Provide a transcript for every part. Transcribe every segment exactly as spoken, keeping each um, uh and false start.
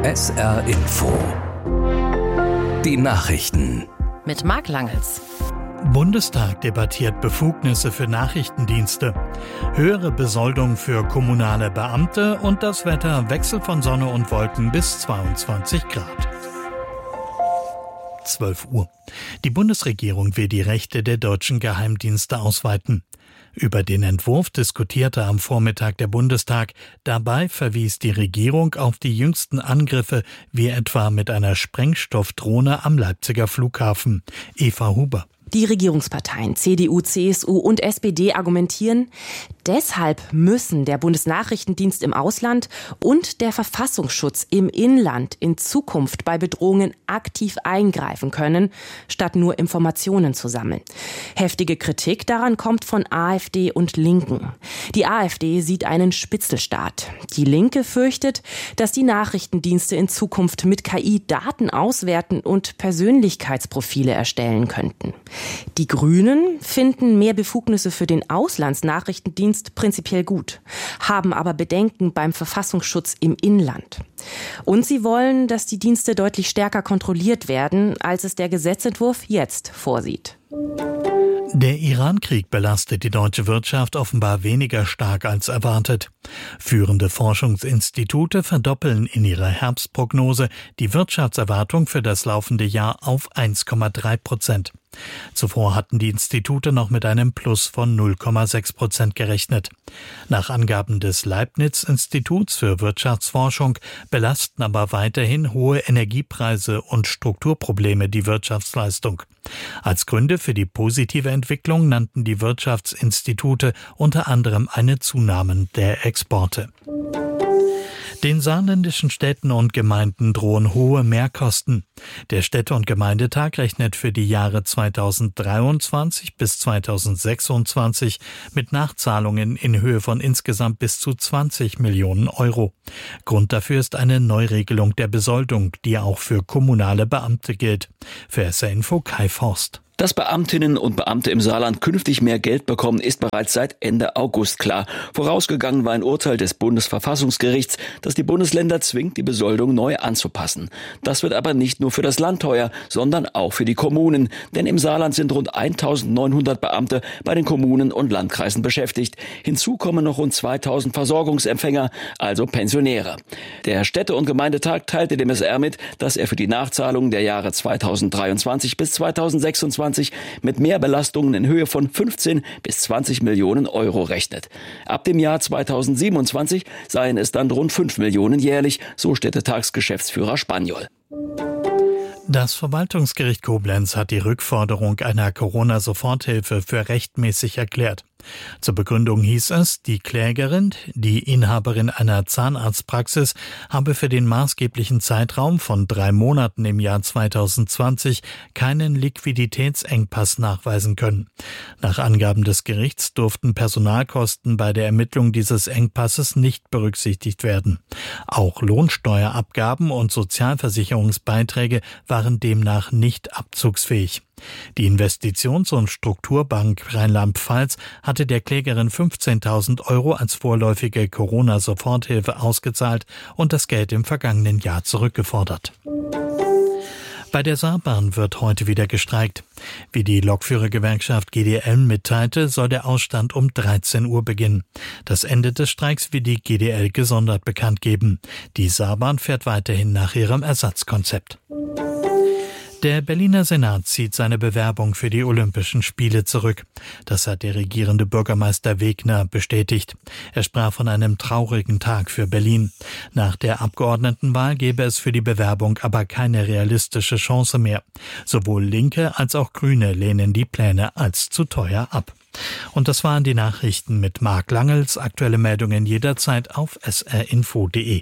S R Info. Die Nachrichten. Mit Marc Langels. Bundestag debattiert Befugnisse für Nachrichtendienste. Höhere Besoldung für kommunale Beamte und das Wetter: Wechsel von Sonne und Wolken bis zweiundzwanzig Grad. zwölf Uhr. Die Bundesregierung will die Rechte der deutschen Geheimdienste ausweiten. Über den Entwurf diskutierte am Vormittag der Bundestag. Dabei verwies die Regierung auf die jüngsten Angriffe, wie etwa mit einer Sprengstoffdrohne am Leipziger Flughafen. Eva Huber. Die Regierungsparteien C D U, C S U und S P D argumentieren, deshalb müssen der Bundesnachrichtendienst im Ausland und der Verfassungsschutz im Inland in Zukunft bei Bedrohungen aktiv eingreifen können, statt nur Informationen zu sammeln. Heftige Kritik daran kommt von AfD und Linken. Die AfD sieht einen Spitzelstaat. Die Linke fürchtet, dass die Nachrichtendienste in Zukunft mit K I Daten auswerten und Persönlichkeitsprofile erstellen könnten. Die Grünen finden mehr Befugnisse für den Auslandsnachrichtendienst prinzipiell gut, haben aber Bedenken beim Verfassungsschutz im Inland. Und sie wollen, dass die Dienste deutlich stärker kontrolliert werden, als es der Gesetzentwurf jetzt vorsieht. Der Iran-Krieg belastet die deutsche Wirtschaft offenbar weniger stark als erwartet. Führende Forschungsinstitute verdoppeln in ihrer Herbstprognose die Wirtschaftserwartung für das laufende Jahr auf eins Komma drei Prozent. Zuvor hatten die Institute noch mit einem Plus von null Komma sechs Prozent gerechnet. Nach Angaben des Leibniz-Instituts für Wirtschaftsforschung belasten aber weiterhin hohe Energiepreise und Strukturprobleme die Wirtschaftsleistung. Als Gründe für die positive Entwicklung nannten die Wirtschaftsinstitute unter anderem eine Zunahme der Exporte. Den saarländischen Städten und Gemeinden drohen hohe Mehrkosten. Der Städte- und Gemeindetag rechnet für die Jahre zweitausenddreiundzwanzig bis zweitausendsechsundzwanzig mit Nachzahlungen in Höhe von insgesamt bis zu zwanzig Millionen Euro. Grund dafür ist eine Neuregelung der Besoldung, die auch für kommunale Beamte gilt. Für S R Info Kai Forst. Dass Beamtinnen und Beamte im Saarland künftig mehr Geld bekommen, ist bereits seit Ende August klar. Vorausgegangen war ein Urteil des Bundesverfassungsgerichts, das die Bundesländer zwingt, die Besoldung neu anzupassen. Das wird aber nicht nur für das Land teuer, sondern auch für die Kommunen. Denn im Saarland sind rund eintausendneunhundert Beamte bei den Kommunen und Landkreisen beschäftigt. Hinzu kommen noch rund zweitausend Versorgungsempfänger, also Pensionäre. Der Städte- und Gemeindetag teilte dem S R mit, dass er für die Nachzahlung der Jahre zweitausenddreiundzwanzig bis zweitausendsechsundzwanzig mit Mehrbelastungen in Höhe von fünfzehn bis zwanzig Millionen Euro rechnet. Ab dem Jahr zweitausendsiebenundzwanzig seien es dann rund fünf Millionen jährlich, so Städtetagsgeschäftsführer Spaniol. Das Verwaltungsgericht Koblenz hat die Rückforderung einer Corona-Soforthilfe für rechtmäßig erklärt. Zur Begründung hieß es, die Klägerin, die Inhaberin einer Zahnarztpraxis, habe für den maßgeblichen Zeitraum von drei Monaten im Jahr zweitausendzwanzig keinen Liquiditätsengpass nachweisen können. Nach Angaben des Gerichts durften Personalkosten bei der Ermittlung dieses Engpasses nicht berücksichtigt werden. Auch Lohnsteuerabgaben und Sozialversicherungsbeiträge waren demnach nicht abzugsfähig. Die Investitions- und Strukturbank Rheinland-Pfalz hatte der Klägerin fünfzehntausend Euro als vorläufige Corona-Soforthilfe ausgezahlt und das Geld im vergangenen Jahr zurückgefordert. Bei der Saarbahn wird heute wieder gestreikt. Wie die Lokführergewerkschaft G D L mitteilte, soll der Ausstand um dreizehn Uhr beginnen. Das Ende des Streiks will die G D L gesondert bekannt geben. Die Saarbahn fährt weiterhin nach ihrem Ersatzkonzept. Der Berliner Senat zieht seine Bewerbung für die Olympischen Spiele zurück. Das hat der regierende Bürgermeister Wegner bestätigt. Er sprach von einem traurigen Tag für Berlin. Nach der Abgeordnetenwahl gäbe es für die Bewerbung aber keine realistische Chance mehr. Sowohl Linke als auch Grüne lehnen die Pläne als zu teuer ab. Und das waren die Nachrichten mit Marc Langels. Aktuelle Meldungen jederzeit auf s r info punkt d e.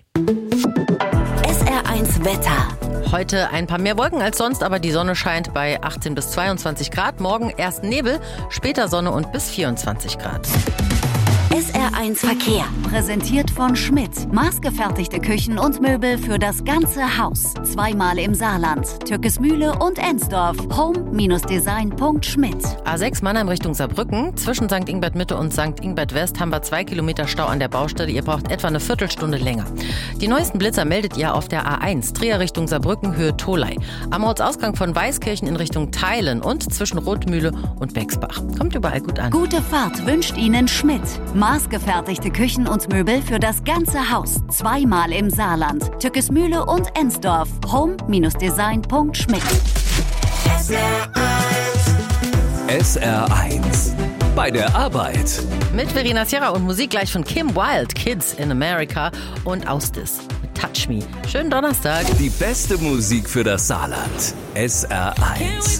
S R eins Wetter. Heute ein paar mehr Wolken als sonst, aber die Sonne scheint bei achtzehn bis zweiundzwanzig Grad. Morgen erst Nebel, später Sonne und bis vierundzwanzig Grad. S R eins Verkehr. Präsentiert von Schmidt. Maßgefertigte Küchen und Möbel für das ganze Haus. Zweimal im Saarland. Türkesmühle und Ensdorf. home Design punkt schmidt. A sechs Mannheim Richtung Saarbrücken. Zwischen Sankt Ingbert Mitte und Sankt Ingbert West haben wir zwei Kilometer Stau an der Baustelle. Ihr braucht etwa eine Viertelstunde länger. Die neuesten Blitzer meldet ihr auf der A eins. Trier Richtung Saarbrücken, Höhe Tholey. Am Ortsausgang von Weißkirchen in Richtung Theilen und zwischen Rothmühle und Bexbach. Kommt überall gut an. Gute Fahrt wünscht Ihnen Schmidt. Maßgefertigte Küchen und Möbel für das ganze Haus. Zweimal im Saarland. Türkesmühle und Ensdorf. home Design punkt schmidt. S R eins. Bei der Arbeit. Mit Verena Sierra und Musik gleich von Kim Wilde, Kids in America und Austis mit Touch Me. Schönen Donnerstag. Die beste Musik für das Saarland. S R eins.